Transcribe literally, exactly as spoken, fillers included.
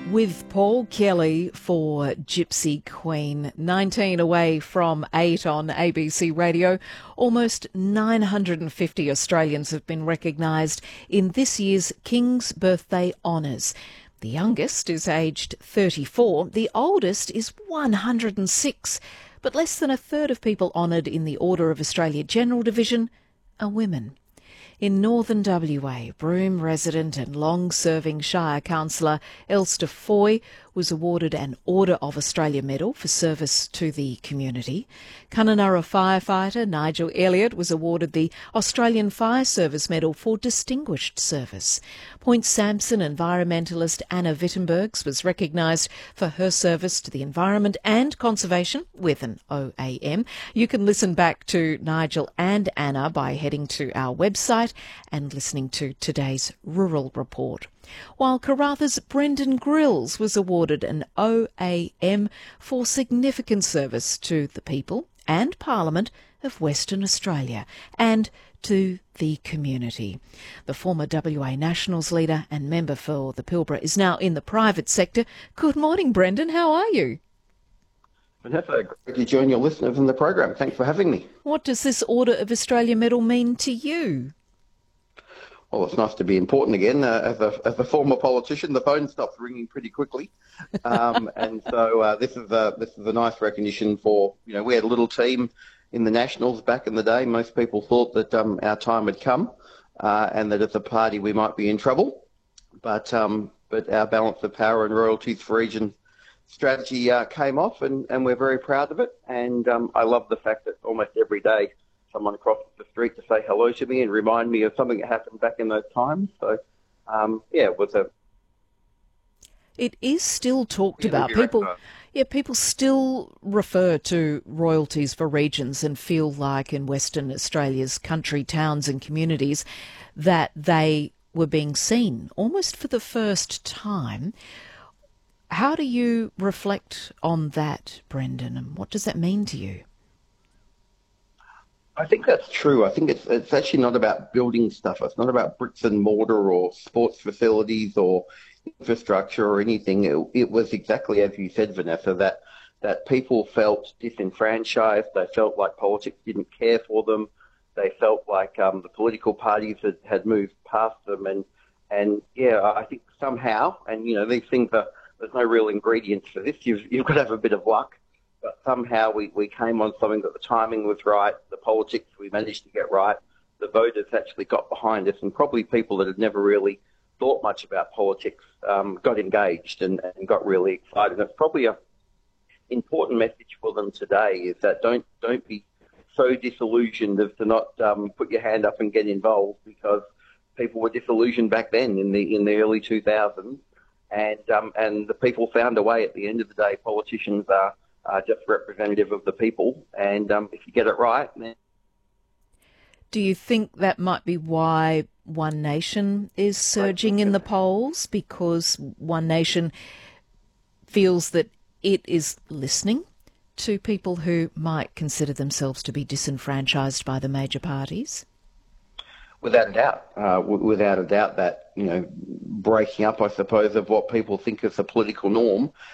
With Paul Kelly for Gypsy Queen. nineteen away from eight on A B C Radio. Almost nine hundred fifty Australians have been recognised in this year's King's Birthday Honours. The youngest is aged thirty-four. The oldest is one hundred six. But less than a third of people honoured in the Order of Australia General Division are women. In northern W A, Broome resident and long-serving Shire councillor Elster Foy was awarded an Order of Australia Medal for service to the community. Kununurra firefighter Nigel Elliott was awarded the Australian Fire Service Medal for distinguished service. Point Sampson environmentalist Anna Wittenbergs was recognised for her service to the environment and conservation with an O A M. You can listen back to Nigel and Anna by heading to our website and listening to today's Rural Report. While Karratha's Brendan Grills was awarded an O A M for significant service to the people and Parliament of Western Australia and to the community. The former W A Nationals leader and member for the Pilbara is now in the private sector. Good morning, Brendan. How are you? Vanessa, great to join your listeners in the program. Thanks for having me. What does this Order of Australia medal mean to you? Well, it's nice to be important again. Uh, as, a, as a former politician, the phone stops ringing pretty quickly, um, and so uh, this is a this is a nice recognition for, you know, we had a little team in the Nationals back in the day. Most people thought that um, our time had come, uh, and that as a party we might be in trouble, but um, but our balance of power and royalties for region strategy uh, came off, and, and we're very proud of it. And um, I love the fact that almost every day someone crosses the street to say hello to me and remind me of something that happened back in those times. So, um, yeah, it was a... It is still talked Yeah, about. People, yeah, people still refer to royalties for regions and feel like in Western Australia's country, towns and communities that they were being seen almost for the first time. How do you reflect on that, Brendan, and what does that mean to you? I think that's true. I think it's it's actually not about building stuff. It's not about bricks and mortar or sports facilities or infrastructure or anything. It, it was exactly as you said, Vanessa, that that people felt disenfranchised. They felt like politics didn't care for them. They felt like um, the political parties had, had moved past them. And, and yeah, I think somehow, and, you know, these things are, there's no real ingredients for this. You've, you've got to have a bit of luck. But somehow we, we came on something that the timing was right, the politics we managed to get right, the voters actually got behind us, and probably people that had never really thought much about politics um, got engaged and, and got really excited. And it's probably a important message for them today is that don't don't be so disillusioned as to not um, put your hand up and get involved, because people were disillusioned back then in the in the early two thousands, and um, and the people found a way. At the end of the day, politicians are Uh, just representative of the people, and um, if you get it right, then... Do you think that might be why One Nation is surging in the polls, because One Nation feels that it is listening to people who might consider themselves to be disenfranchised by the major parties? Without a doubt, uh, w- without a doubt that, you know, breaking up, I suppose, of what people think is the political norm